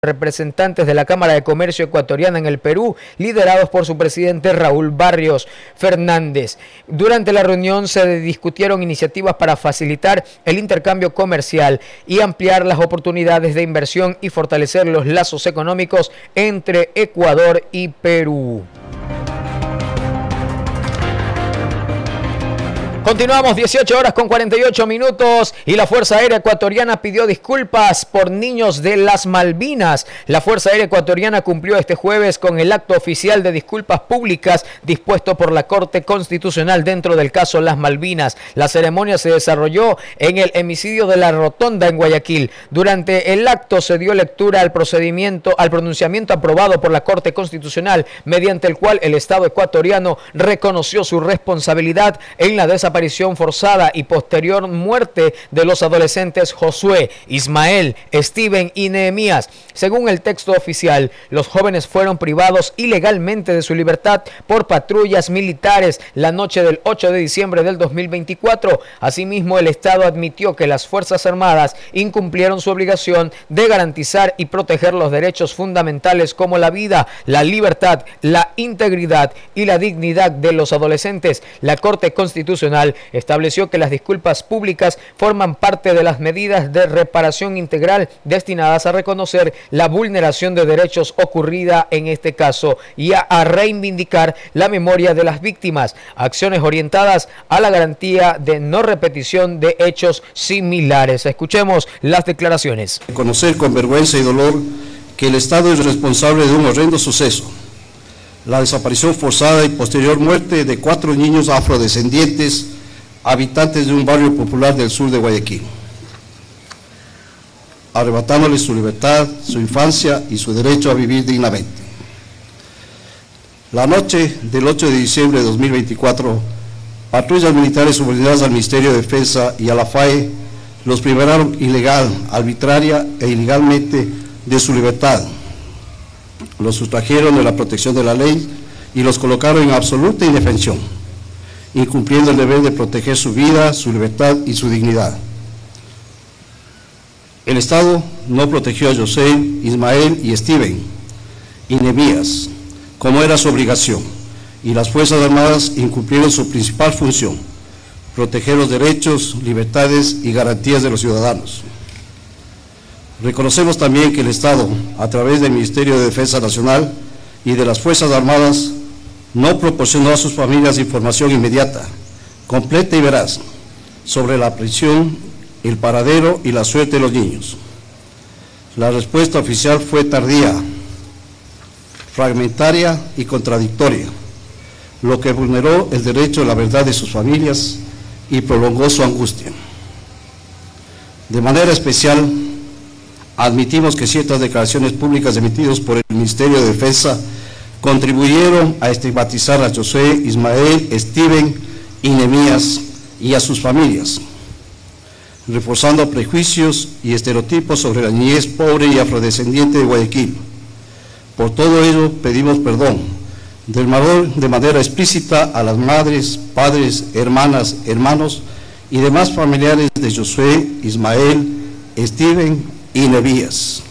representantes de la Cámara de Comercio Ecuatoriana en el Perú, liderados por su presidente Raúl Barrios Fernández. Durante la reunión se discutieron iniciativas para facilitar el intercambio comercial y ampliar las oportunidades de inversión y fortalecer los lazos económicos entre Ecuador y Perú. Continuamos, 18 horas con 48 minutos y la Fuerza Aérea Ecuatoriana pidió disculpas por niños de las Malvinas. La Fuerza Aérea Ecuatoriana cumplió este jueves con el acto oficial de disculpas públicas dispuesto por la Corte Constitucional dentro del caso Las Malvinas. La ceremonia se desarrolló en el hemicidio de La Rotonda en Guayaquil. Durante el acto se dio lectura al pronunciamiento aprobado por la Corte Constitucional, mediante el cual el Estado ecuatoriano reconoció su responsabilidad en la desaparición forzada y posterior muerte de los adolescentes Josué, Ismael, Steven y Nehemías. Según el texto oficial, los jóvenes fueron privados ilegalmente de su libertad por patrullas militares la noche del 8 de diciembre del 2024. Asimismo, el Estado admitió que las Fuerzas Armadas incumplieron su obligación de garantizar y proteger los derechos fundamentales como la vida, la libertad, la integridad y la dignidad de los adolescentes. La Corte Constitucional estableció que las disculpas públicas forman parte de las medidas de reparación integral destinadas a reconocer la vulneración de derechos ocurrida en este caso y a reivindicar la memoria de las víctimas, acciones orientadas a la garantía de no repetición de hechos similares. Escuchemos las declaraciones. Reconocer con vergüenza y dolor que el Estado es responsable de un horrendo suceso, la desaparición forzada y posterior muerte de 4 niños afrodescendientes, habitantes de un barrio popular del sur de Guayaquil, arrebatándoles su libertad, su infancia y su derecho a vivir dignamente. La noche del 8 de diciembre de 2024, patrullas militares subordinadas al Ministerio de Defensa y a la FAE los privaron ilegal, arbitraria e ilegalmente de su libertad. Los sustrajeron de la protección de la ley y los colocaron en absoluta indefensión, incumpliendo el deber de proteger su vida, su libertad y su dignidad. El Estado no protegió a José, Ismael y Steven y Nehemías, como era su obligación, y las Fuerzas Armadas incumplieron su principal función, proteger los derechos, libertades y garantías de los ciudadanos. Reconocemos también que el Estado, a través del Ministerio de Defensa Nacional y de las Fuerzas Armadas, no proporcionó a sus familias información inmediata, completa y veraz sobre la prisión, el paradero y la suerte de los niños. La respuesta oficial fue tardía, fragmentaria y contradictoria, lo que vulneró el derecho a la verdad de sus familias y prolongó su angustia. De manera especial, admitimos que ciertas declaraciones públicas emitidas por el Ministerio de Defensa contribuyeron a estigmatizar a Josué, Ismael, Steven y Nehemías y a sus familias, reforzando prejuicios y estereotipos sobre la niñez pobre y afrodescendiente de Guayaquil. Por todo ello pedimos perdón de manera explícita a las madres, padres, hermanas, hermanos y demás familiares de Josué, Ismael, Steven y Nehemías.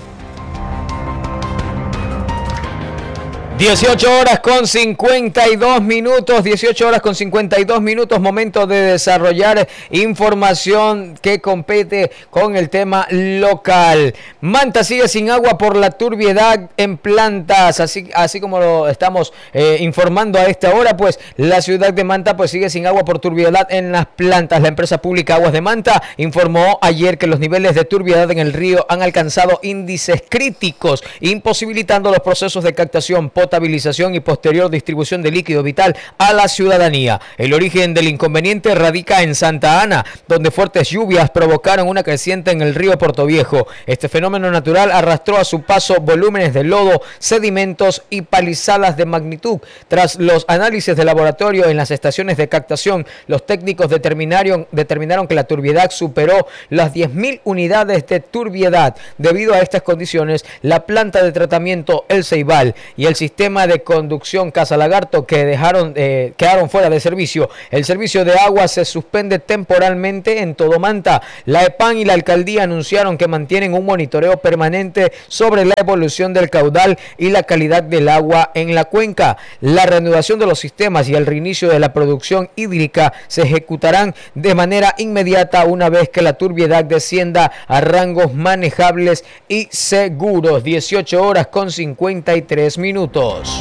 18 horas con 52 minutos, 18 horas con 52 minutos, momento de desarrollar información que compete con el tema local. Manta sigue sin agua por la turbiedad en plantas, así como lo estamos informando a esta hora, pues la ciudad de Manta pues sigue sin agua por turbiedad en las plantas. La empresa pública Aguas de Manta informó ayer que los niveles de turbiedad en el río han alcanzado índices críticos, imposibilitando los procesos de captación, potabilización y posterior distribución de líquido vital a la ciudadanía. El origen del inconveniente radica en Santa Ana, donde fuertes lluvias provocaron una creciente en el río Portoviejo. Este fenómeno natural arrastró a su paso volúmenes de lodo, sedimentos y palizadas de magnitud. Tras los análisis de laboratorio en las estaciones de captación, los técnicos determinaron que la turbiedad superó las 10.000 unidades de turbiedad. Debido a estas condiciones, la planta de tratamiento El Ceibal y el sistema sistema de conducción Casa Lagarto que quedaron fuera de servicio. El servicio de agua se suspende temporalmente en todo Manta. La EPAN y la alcaldía anunciaron que mantienen un monitoreo permanente sobre la evolución del caudal y la calidad del agua en la cuenca. La reanudación de los sistemas y el reinicio de la producción hídrica se ejecutarán de manera inmediata una vez que la turbiedad descienda a rangos manejables y seguros. 18 horas con 53 minutos.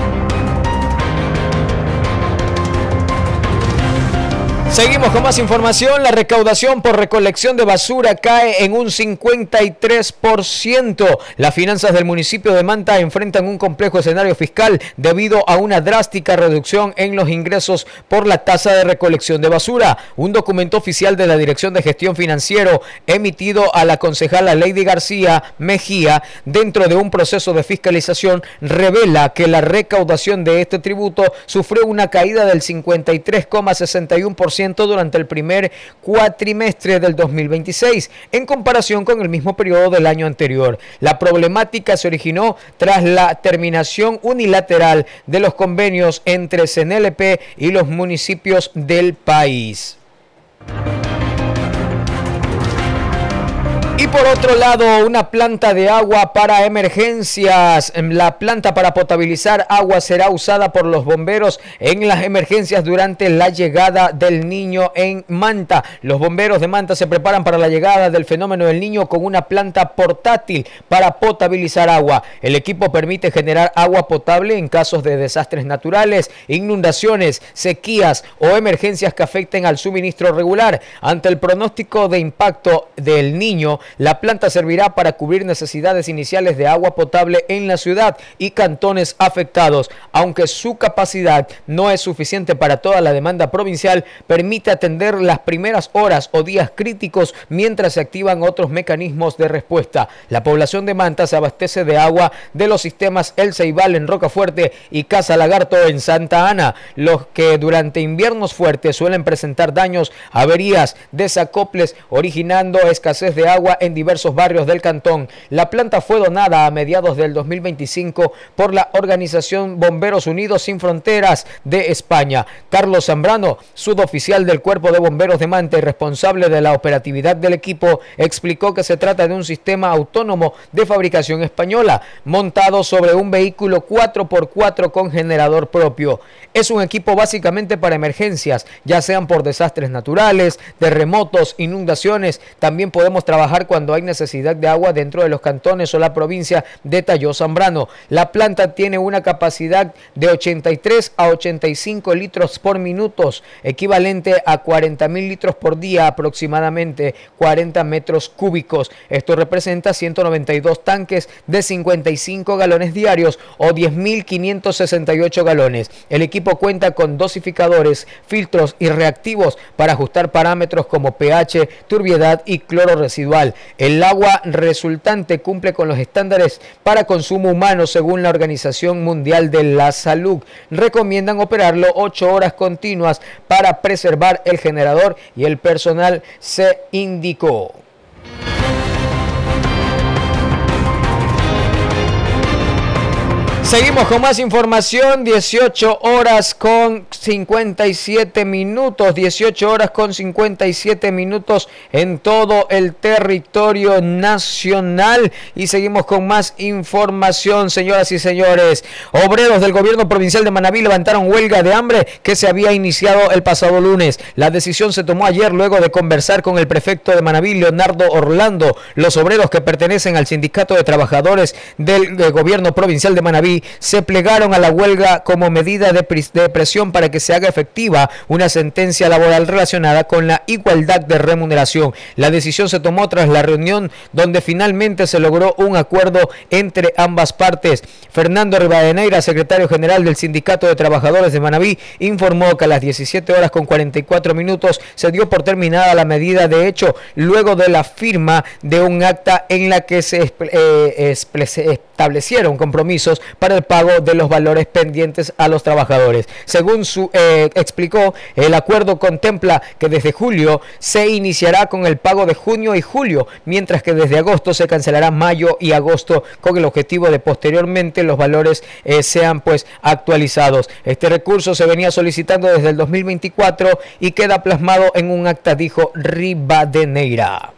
Seguimos con más información. La recaudación por recolección de basura cae en un 53%. Las finanzas del municipio de Manta enfrentan un complejo escenario fiscal debido a una drástica reducción en los ingresos por la tasa de recolección de basura. Un documento oficial de la Dirección de Gestión Financiero emitido a la concejala Lady García Mejía dentro de un proceso de fiscalización revela que la recaudación de este tributo sufrió una caída del 53,61% durante el primer cuatrimestre del 2026 en comparación con el mismo periodo del año anterior. La problemática se originó tras la terminación unilateral de los convenios entre CNLP y los municipios del país. Y por otro lado, una planta de agua para emergencias. La planta para potabilizar agua será usada por los bomberos en las emergencias durante la llegada del Niño en Manta. Los bomberos de Manta se preparan para la llegada del fenómeno del Niño con una planta portátil para potabilizar agua. El equipo permite generar agua potable en casos de desastres naturales, inundaciones, sequías o emergencias que afecten al suministro regular. Ante el pronóstico de impacto del Niño, la planta servirá para cubrir necesidades iniciales de agua potable en la ciudad y cantones afectados. Aunque su capacidad no es suficiente para toda la demanda provincial, permite atender las primeras horas o días críticos mientras se activan otros mecanismos de respuesta. La población de Manta se abastece de agua de los sistemas El Ceibal en Rocafuerte y Casa Lagarto en Santa Ana, los que durante inviernos fuertes suelen presentar daños, averías, desacoples, originando escasez de agua en diversos barrios del cantón. La planta fue donada a mediados del 2025 por la organización Bomberos Unidos Sin Fronteras de España. Carlos Zambrano, suboficial del Cuerpo de Bomberos de Manta y responsable de la operatividad del equipo, explicó que se trata de un sistema autónomo de fabricación española, montado sobre un vehículo 4x4 con generador propio. Es un equipo básicamente para emergencias, ya sean por desastres naturales, terremotos, inundaciones. También podemos trabajar cuando hay necesidad de agua dentro de los cantones o la provincia, detalló Zambrano. La planta tiene una capacidad de 83 a 85 litros por minuto, equivalente a 40.000 litros por día, aproximadamente 40 metros cúbicos. Esto representa 192 tanques de 55 galones diarios o 10.568 galones. El equipo cuenta con dosificadores, filtros y reactivos para ajustar parámetros como pH, turbiedad y cloro residual. El agua resultante cumple con los estándares para consumo humano según la Organización Mundial de la Salud. Recomiendan operarlo 8 horas continuas para preservar el generador y el personal, se indicó. Seguimos con más información. 18 horas con 57 minutos. 18 horas con 57 minutos en todo el territorio nacional. Y seguimos con más información, señoras y señores. Obreros del gobierno provincial de Manabí levantaron huelga de hambre que se había iniciado el pasado lunes. La decisión se tomó ayer luego de conversar con el prefecto de Manabí, Leonardo Orlando. Los obreros que pertenecen al sindicato de trabajadores del gobierno provincial de Manabí se plegaron a la huelga como medida de presión para que se haga efectiva una sentencia laboral relacionada con la igualdad de remuneración. La decisión se tomó tras la reunión donde finalmente se logró un acuerdo entre ambas partes. Fernando Rivadeneira, secretario general del Sindicato de Trabajadores de Manabí, informó que a las 17 horas con 44 minutos se dio por terminada la medida de hecho luego de la firma de un acta en la que se establecieron compromisos para para el pago de los valores pendientes a los trabajadores. Según explicó, el acuerdo contempla que desde julio se iniciará con el pago de junio y julio, mientras que desde agosto se cancelará mayo y agosto, con el objetivo de posteriormente los valores sean pues actualizados. Este recurso se venía solicitando desde el 2024 y queda plasmado en un acta, dijo Rivadeneira.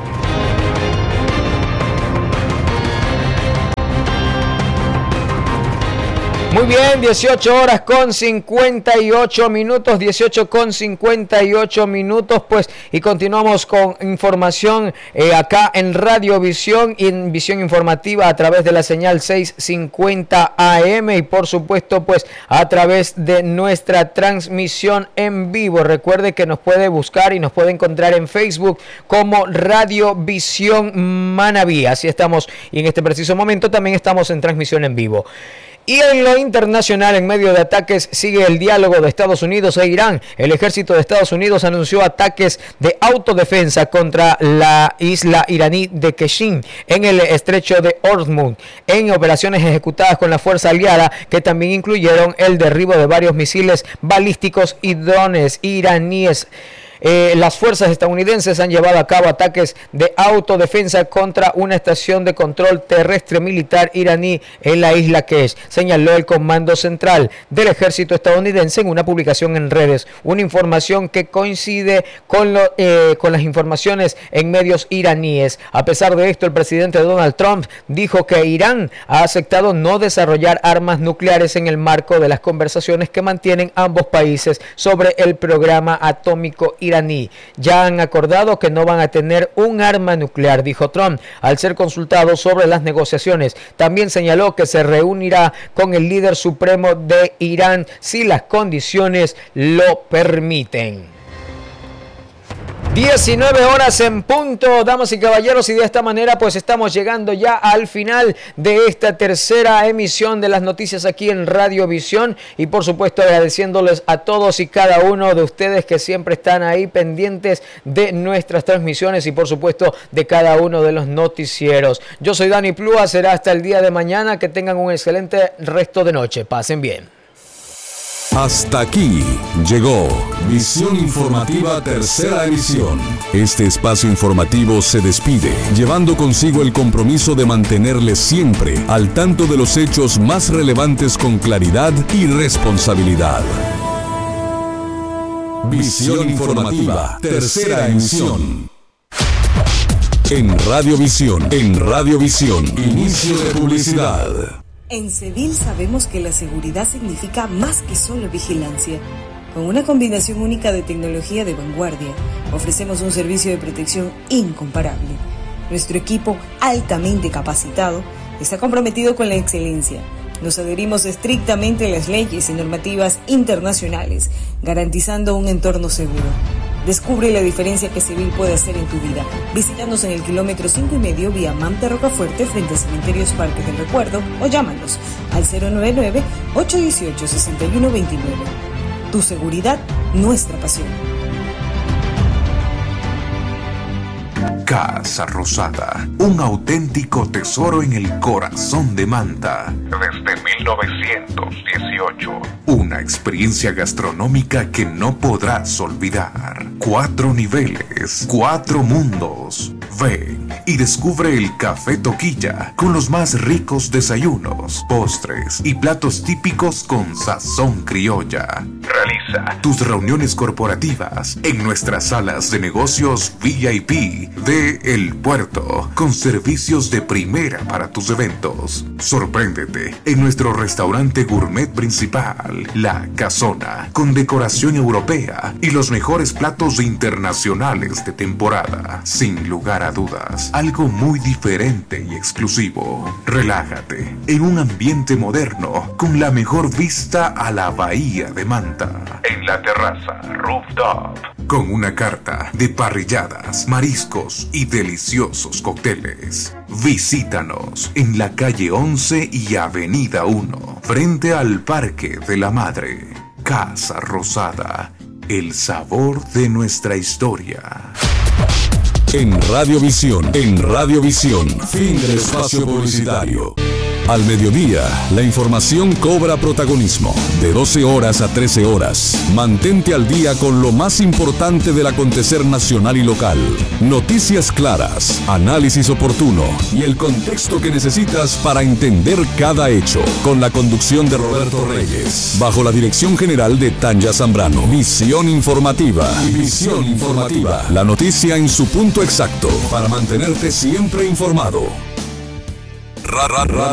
Muy bien, 18 horas con 58 minutos, 18 con 58 minutos, pues, y continuamos con información acá en Radio Visión y en Visión Informativa a través de la señal 650 AM y por supuesto, pues, a través de nuestra transmisión en vivo. Recuerde que nos puede buscar y nos puede encontrar en Facebook como Radio Visión Manabí. Así estamos y en este preciso momento también estamos en transmisión en vivo. Y en lo internacional, en medio de ataques, sigue el diálogo de Estados Unidos e Irán. El ejército de Estados Unidos anunció ataques de autodefensa contra la isla iraní de Keshin en el estrecho de Hormuz, en operaciones ejecutadas con la fuerza aliada, que también incluyeron el derribo de varios misiles balísticos y drones iraníes. Las fuerzas estadounidenses han llevado a cabo ataques de autodefensa contra una estación de control terrestre militar iraní en la isla Kesh, señaló el Comando Central del Ejército estadounidense en una publicación en redes, una información que coincide con las informaciones en medios iraníes. A pesar de esto, el presidente Donald Trump dijo que Irán ha aceptado no desarrollar armas nucleares en el marco de las conversaciones que mantienen ambos países sobre el programa atómico iraní. Ya han acordado que no van a tener un arma nuclear, dijo Trump, al ser consultado sobre las negociaciones. También señaló que se reunirá con el líder supremo de Irán si las condiciones lo permiten. 19 horas en punto, damas y caballeros, y de esta manera pues estamos llegando ya al final de esta tercera emisión de las noticias aquí en Radio Visión y por supuesto agradeciéndoles a todos y cada uno de ustedes que siempre están ahí pendientes de nuestras transmisiones y por supuesto de cada uno de los noticieros. Yo soy Dani Plúa, será hasta el día de mañana, que tengan un excelente resto de noche, pasen bien. Hasta aquí llegó Visión Informativa Tercera Emisión. Este espacio informativo se despide, llevando consigo el compromiso de mantenerles siempre al tanto de los hechos más relevantes con claridad y responsabilidad. Visión Informativa Tercera Emisión. En Radio Visión, inicio de publicidad. En Cedil sabemos que la seguridad significa más que solo vigilancia. Con una combinación única de tecnología de vanguardia, ofrecemos un servicio de protección incomparable. Nuestro equipo, altamente capacitado, está comprometido con la excelencia. Nos adherimos estrictamente a las leyes y normativas internacionales, garantizando un entorno seguro. Descubre la diferencia que Cedil puede hacer en tu vida. Visítanos en el kilómetro 5,5 vía Manta Rocafuerte frente a Cementerios Parque del Recuerdo o llámanos al 099-818-6129. Tu seguridad, nuestra pasión. Casa Rosada, un auténtico tesoro en el corazón de Manta. Desde 1918. Una experiencia gastronómica que no podrás olvidar. 4 niveles, 4 mundos. Ven y descubre el Café Toquilla con los más ricos desayunos, postres y platos típicos con sazón criolla. Realiza tus reuniones corporativas en nuestras salas de negocios VIP de El Puerto, con servicios de primera para tus eventos. Sorpréndete en nuestro restaurante gourmet principal, La Casona, con decoración europea y los mejores platos internacionales de temporada. Sin lugar a dudas, algo muy diferente y exclusivo. Relájate en un ambiente moderno con la mejor vista a la bahía de Manta. En la terraza Rooftop, con una carta de parrilladas, mariscos y deliciosos cócteles. Visítanos en la calle 11 y avenida 1, frente al Parque de la Madre. Casa Rosada, el sabor de nuestra historia. En Radio Visión, fin del espacio publicitario. Al mediodía, la información cobra protagonismo. De 12 horas a 13 horas. Mantente al día con lo más importante del acontecer nacional y local. Noticias claras, análisis oportuno y el contexto que necesitas para entender cada hecho. Con la conducción de Roberto Reyes. Bajo la dirección general de Tanya Zambrano. Visión informativa. Visión informativa. La noticia en su punto exacto para mantenerte siempre informado. Radio